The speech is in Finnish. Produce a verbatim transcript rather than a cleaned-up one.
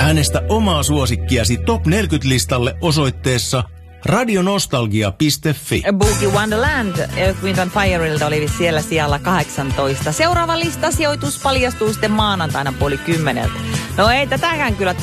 Äänestä omaa suosikkiasi Top neljäkymmentä-listalle osoitteessa radionostalgia piste fi. Boogie Wonderland Earth, Wind and Fireilta oli siellä sijalla kahdeksantoista. Seuraava listasijoitus paljastuu sitten maanantaina puoli kymmeneltä. No ei tätäkään kyllä